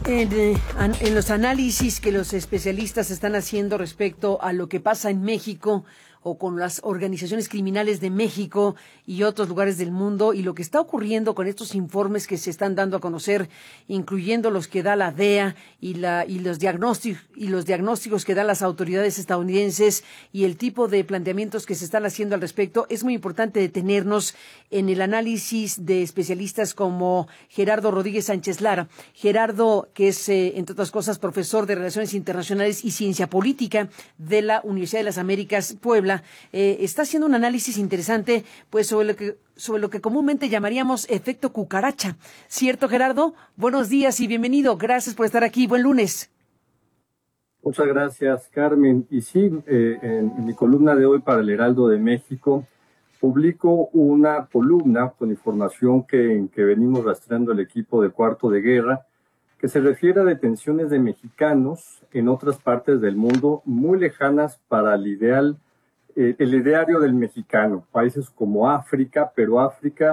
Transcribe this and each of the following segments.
En los análisis que los especialistas están haciendo respecto a lo que pasa en México o con las organizaciones criminales de México y otros lugares del mundo y lo que está ocurriendo con estos informes que se están dando a conocer, incluyendo los que da la DEA y los diagnósticos que dan las autoridades estadounidenses y el tipo de planteamientos que se están haciendo al respecto, es muy importante detenernos en el análisis de especialistas como Gerardo Rodríguez Sánchez Lara. Gerardo, que es, entre otras cosas, profesor de Relaciones Internacionales y Ciencia Política de la Universidad de las Américas, Puebla, está haciendo un análisis interesante pues sobre lo que comúnmente llamaríamos efecto cucaracha. ¿Cierto, Gerardo? Buenos días y bienvenido. Gracias por estar aquí. Buen lunes. Muchas gracias, Carmen. Y sí, en mi columna de hoy para el Heraldo de México, publico una columna con información que venimos rastreando el equipo de Cuarto de Guerra, que se refiere a detenciones de mexicanos en otras partes del mundo muy lejanas para el ideario del mexicano, países como África, pero África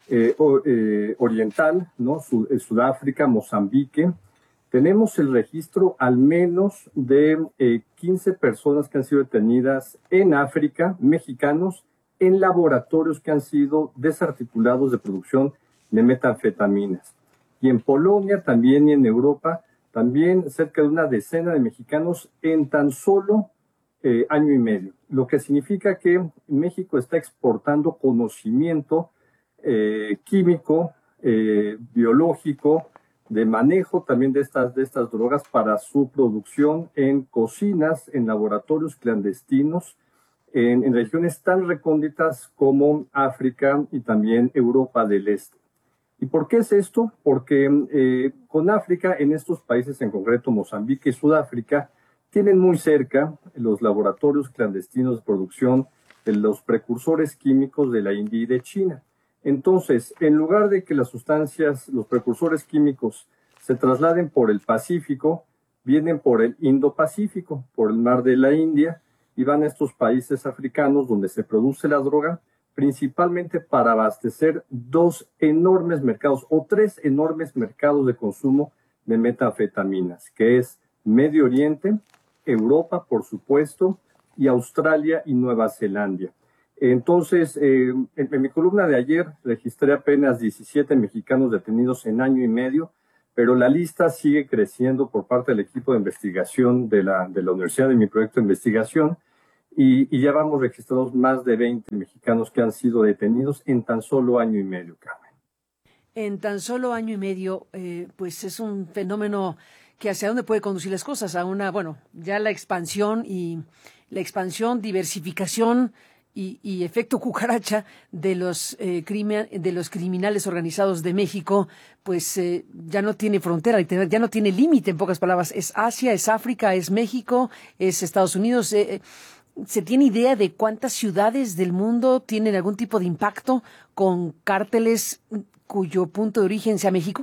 oriental, ¿no? Sudáfrica, Mozambique. Tenemos el registro al menos de 15 personas que han sido detenidas en África, mexicanos, en laboratorios que han sido desarticulados de producción de metanfetaminas. Y en Polonia también y en Europa, también cerca de una decena de mexicanos en tan solo año y medio. Lo que significa que México está exportando conocimiento químico, biológico, de manejo también de estas drogas para su producción en cocinas, en laboratorios clandestinos, en regiones tan recónditas como África y también Europa del Este. ¿Y por qué es esto? Porque con África, en estos países, en concreto Mozambique y Sudáfrica, tienen muy cerca los laboratorios clandestinos de producción de los precursores químicos de la India y de China. Entonces, en lugar de que las sustancias, los precursores químicos, se trasladen por el Pacífico, vienen por el Indo-Pacífico, por el mar de la India, y van a estos países africanos donde se produce la droga, principalmente para abastecer dos enormes mercados o tres enormes mercados de consumo de metanfetaminas, que es Medio Oriente, Europa, por supuesto, y Australia y Nueva Zelanda. Entonces, en mi columna de ayer registré apenas 17 mexicanos detenidos en año y medio, pero la lista sigue creciendo por parte del equipo de investigación de la universidad de mi proyecto de investigación, y ya vamos registrados más de 20 mexicanos que han sido detenidos en tan solo año y medio, Carmen. En tan solo año y medio, pues es un fenómeno que hacia dónde puede conducir las cosas, a una, bueno, ya la expansión, diversificación y efecto cucaracha de los criminales organizados de México, pues ya no tiene frontera, ya no tiene límite, en pocas palabras. Es Asia, es África, es México, es Estados Unidos. ¿Se tiene idea de cuántas ciudades del mundo tienen algún tipo de impacto con cárteles cuyo punto de origen sea México?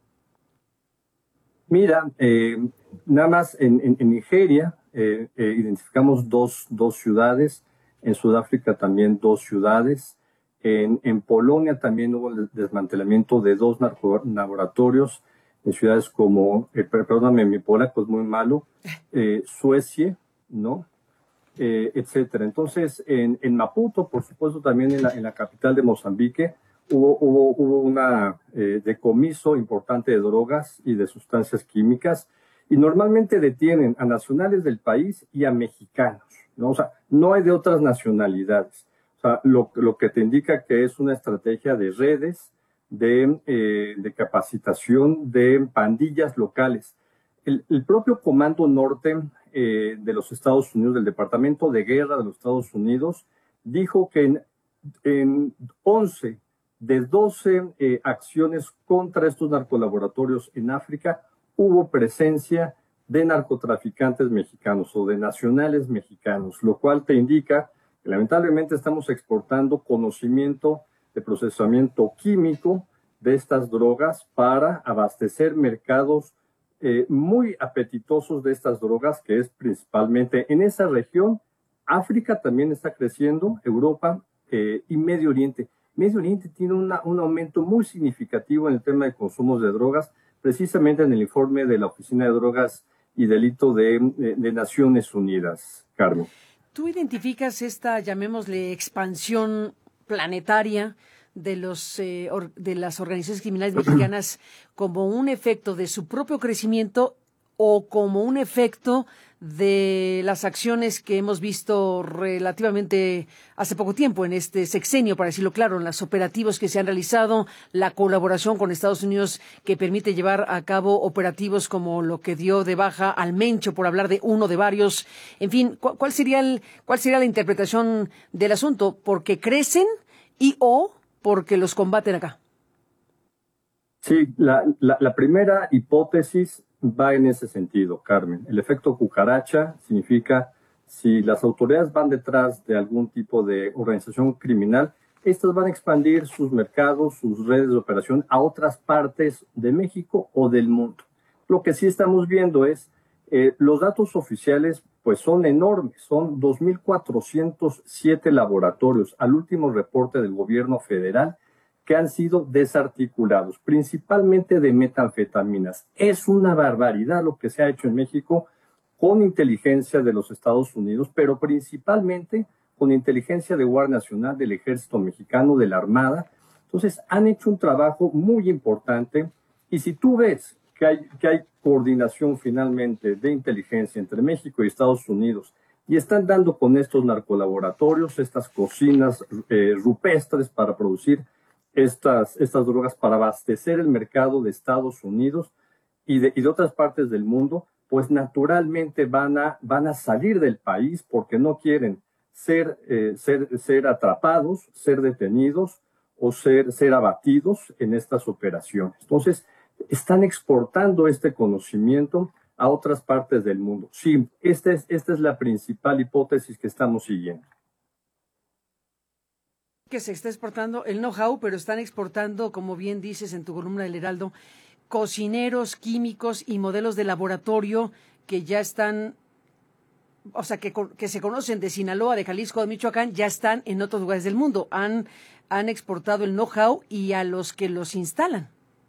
Mira, nada más en Nigeria identificamos dos ciudades, en Sudáfrica también dos ciudades, en Polonia también hubo el desmantelamiento de dos laboratorios en ciudades como, perdóname, mi polaco es muy malo, Suecia, ¿no? Etcétera. Entonces, en Maputo, por supuesto, también en la capital de Mozambique, hubo una decomiso importante de drogas y de sustancias químicas, y normalmente detienen a nacionales del país y a mexicanos, ¿no? O sea, no hay de otras nacionalidades. O sea, lo que te indica que es una estrategia de redes, de capacitación de pandillas locales. El propio Comando Norte de los Estados Unidos, del Departamento de Guerra de los Estados Unidos, dijo que en 11 de 12 acciones contra estos narcolaboratorios en África hubo presencia de narcotraficantes mexicanos o de nacionales mexicanos, lo cual te indica que lamentablemente estamos exportando conocimiento de procesamiento químico de estas drogas para abastecer mercados muy apetitosos de estas drogas, que es principalmente en esa región. África también está creciendo, Europa y Medio Oriente. Medio Oriente tiene un aumento muy significativo en el tema de consumos de drogas, precisamente en el informe de la Oficina de Drogas y Delito de Naciones Unidas, Carmen. ¿Tú identificas esta, llamémosle, expansión planetaria de de las organizaciones criminales mexicanas como un efecto de su propio crecimiento o como un efecto de las acciones que hemos visto relativamente hace poco tiempo en este sexenio, para decirlo claro, en los operativos que se han realizado, la colaboración con Estados Unidos que permite llevar a cabo operativos como lo que dio de baja al Mencho, por hablar de uno de varios? En fin, ¿cuál sería la interpretación del asunto? ¿Porque crecen o porque los combaten acá? Sí, la primera hipótesis va en ese sentido, Carmen. El efecto cucaracha significa si las autoridades van detrás de algún tipo de organización criminal, estas van a expandir sus mercados, sus redes de operación a otras partes de México o del mundo. Lo que sí estamos viendo es los datos oficiales pues son enormes, son 2.407 laboratorios al último reporte del gobierno federal que han sido desarticulados, principalmente de metanfetaminas. Es una barbaridad lo que se ha hecho en México con inteligencia de los Estados Unidos, pero principalmente con inteligencia de Guardia Nacional, del Ejército Mexicano, de la Armada. Entonces, han hecho un trabajo muy importante y si tú ves que hay coordinación finalmente de inteligencia entre México y Estados Unidos y están dando con estos narcolaboratorios, estas cocinas rupestres para producir estas drogas para abastecer el mercado de Estados Unidos y de otras partes del mundo, pues naturalmente van a salir del país porque no quieren ser atrapados, ser detenidos o ser abatidos en estas operaciones. Entonces, están exportando este conocimiento a otras partes del mundo. Sí, esta es la principal hipótesis que estamos siguiendo. Que se está exportando el know-how, pero están exportando, como bien dices en tu columna del Heraldo, cocineros, químicos y modelos de laboratorio que ya están, o sea, que se conocen de Sinaloa, de Jalisco, de Michoacán, ya están en otros lugares del mundo. Han exportado el know-how y a los que los instalan.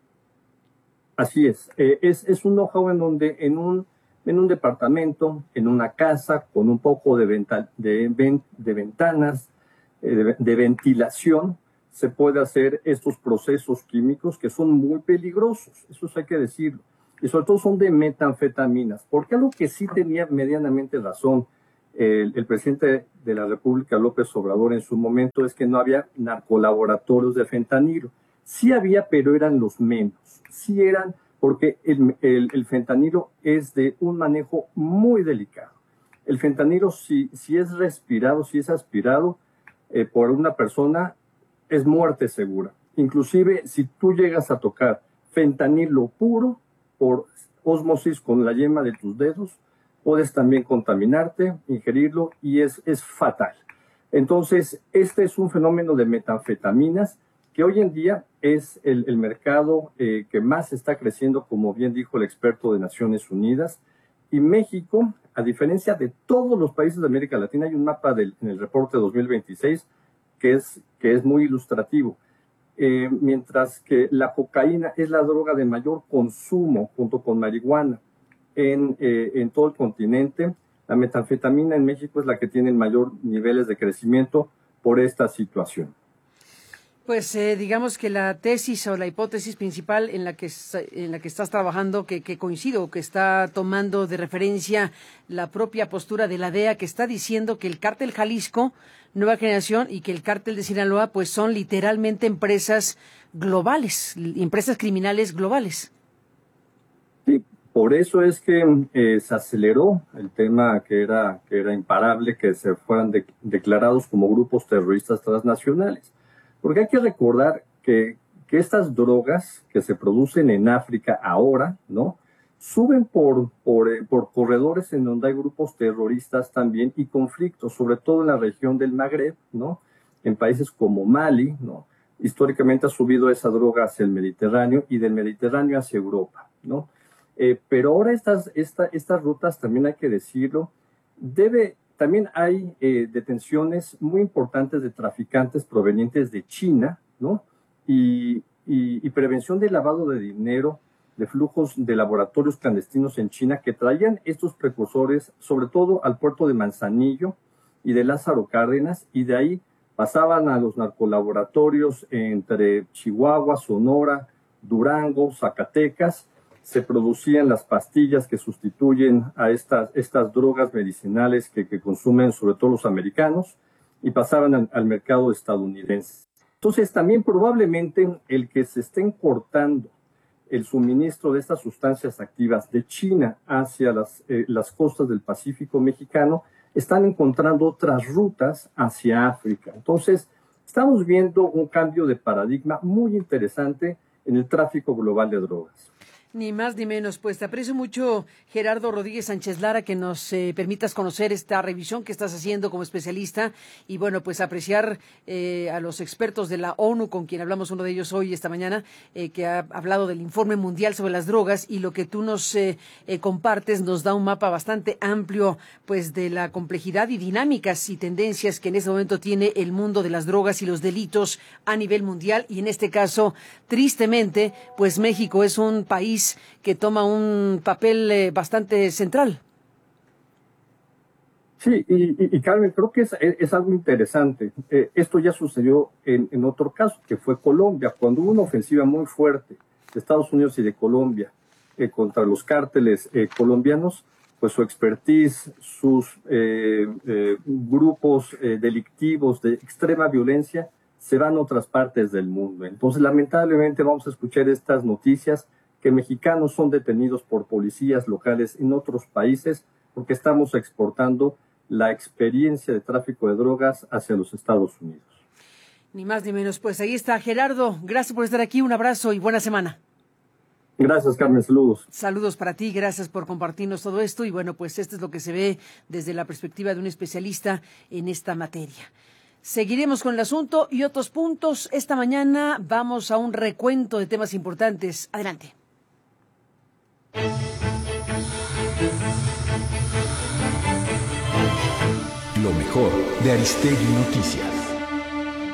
Así es un know-how en donde en un departamento, en una casa, con un poco de ventanas, de ventilación, se puede hacer estos procesos químicos que son muy peligrosos, eso hay que decirlo, y sobre todo son de metanfetaminas, porque algo que sí tenía medianamente razón el presidente de la República, López Obrador, en su momento, es que no había narcolaboratorios de fentanilo. Sí había, pero eran los menos, sí eran, porque el fentanilo es de un manejo muy delicado. El fentanilo, si es respirado, si es aspirado, por una persona, es muerte segura. Inclusive si tú llegas a tocar fentanilo puro por ósmosis con la yema de tus dedos, puedes también contaminarte, ingerirlo y es fatal. Entonces, este es un fenómeno de metanfetaminas que hoy en día es el mercado que más está creciendo, como bien dijo el experto de Naciones Unidas. Y México, a diferencia de todos los países de América Latina, hay un mapa en el reporte 2026 que es muy ilustrativo. Mientras que la cocaína es la droga de mayor consumo junto con marihuana en todo el continente, la metanfetamina en México es la que tiene mayor niveles de crecimiento por esta situación. Pues digamos que la tesis o la hipótesis principal en la que estás trabajando, que coincido, que está tomando de referencia la propia postura de la DEA, que está diciendo que el cártel Jalisco, Nueva Generación, y que el cártel de Sinaloa, pues son literalmente empresas globales, empresas criminales globales. Sí, por eso es que se aceleró el tema que era imparable, que se fueran declarados como grupos terroristas transnacionales. Porque hay que recordar que estas drogas que se producen en África ahora, ¿no? Suben por corredores en donde hay grupos terroristas también y conflictos, sobre todo en la región del Magreb, ¿no? En países como Mali, ¿no? Históricamente ha subido esa droga hacia el Mediterráneo y del Mediterráneo hacia Europa, ¿no? Pero ahora estas rutas, también hay que decirlo, también hay detenciones muy importantes de traficantes provenientes de China, ¿no? Y prevención de lavado de dinero de flujos de laboratorios clandestinos en China que traían estos precursores, sobre todo al puerto de Manzanillo y de Lázaro Cárdenas, y de ahí pasaban a los narcolaboratorios entre Chihuahua, Sonora, Durango, Zacatecas. Se producían las pastillas que sustituyen a estas drogas medicinales que consumen sobre todo los americanos, y pasaban al mercado estadounidense. Entonces, también probablemente el que se estén cortando el suministro de estas sustancias activas de China hacia las costas del Pacífico mexicano, están encontrando otras rutas hacia África. Entonces, estamos viendo un cambio de paradigma muy interesante en el tráfico global de drogas. Ni más ni menos, pues te aprecio mucho, Gerardo Rodríguez Sánchez Lara, que nos permitas conocer esta revisión que estás haciendo como especialista y bueno, pues apreciar a los expertos de la ONU, con quien hablamos uno de ellos hoy, esta mañana, que ha hablado del informe mundial sobre las drogas, y lo que tú nos compartes nos da un mapa bastante amplio pues de la complejidad y dinámicas y tendencias que en este momento tiene el mundo de las drogas y los delitos a nivel mundial, y en este caso, tristemente, pues México es un país que toma un papel bastante central. Sí, y Carmen, creo que es algo interesante. Esto ya sucedió en otro caso, que fue Colombia, cuando hubo una ofensiva muy fuerte de Estados Unidos y de Colombia contra los cárteles colombianos, pues su expertise, sus grupos delictivos de extrema violencia se van a otras partes del mundo. Entonces, lamentablemente, vamos a escuchar estas noticias que mexicanos son detenidos por policías locales en otros países porque estamos exportando la experiencia de tráfico de drogas hacia los Estados Unidos. Ni más ni menos. Pues ahí está, Gerardo. Gracias por estar aquí. Un abrazo y buena semana. Gracias, Carmen. Saludos. Saludos para ti. Gracias por compartirnos todo esto. Y bueno, pues esto es lo que se ve desde la perspectiva de un especialista en esta materia. Seguiremos con el asunto y otros puntos. Esta mañana vamos a un recuento de temas importantes. Adelante. Lo mejor de Aristegui Noticias.